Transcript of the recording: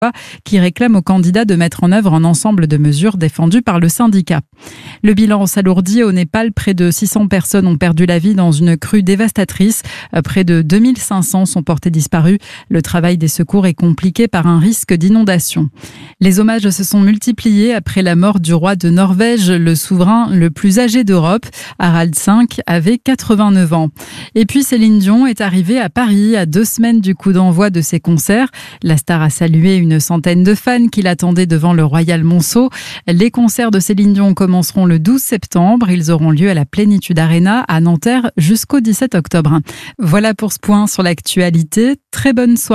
qui réclame aux candidats de mettre en œuvre un ensemble de mesures défendues par le syndicat. Le bilan s'alourdit. Au Népal, près de 600 personnes ont perdu la vie dans une crue dévastatrice. Près de 2500 sont portés disparus. Le travail des secours est compliqué par un risque d'inondation. Les hommages se sont multipliés après la mort du roi de Norvège, le souverain le plus âgé d'Europe. Harald V avait 89 ans. Et puis Céline Dion est arrivée à Paris à 2 semaines du coup d'envoi de ses concerts. La star a salué une centaine de fans qui l'attendaient devant le Royal Monceau. Les concerts de Céline Dion commenceront le 12 septembre. Ils auront lieu à la Plénitude Arena à Nanterre jusqu'au 17 octobre. Voilà pour ce point sur l'actualité. Très bonne soirée.